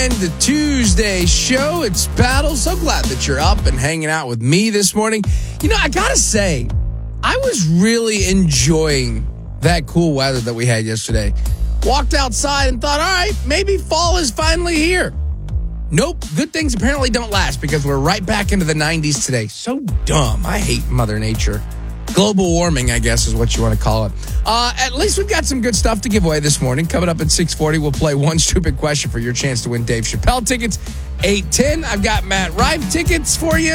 And the Tuesday show, it's Battle. So glad that you're up and hanging out with me this morning. You know, I gotta say, I was really enjoying that cool weather that we had yesterday. Walked outside and thought, all right, maybe fall is finally here. Nope, good things apparently don't last because we're right back into the 90s today. So dumb. I hate Mother Nature. Global warming, I guess, is what you want to call it. At least we've got some good stuff to give away this morning. Coming up at 6:40, we'll play One Stupid Question for your chance to win Dave Chappelle tickets. 8:10, I've got Matt Rife tickets for you.